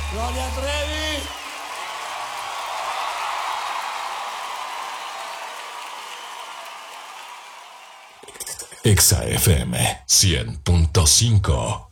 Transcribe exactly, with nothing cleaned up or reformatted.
Gloria Trevi. Exa F M cien punto cinco.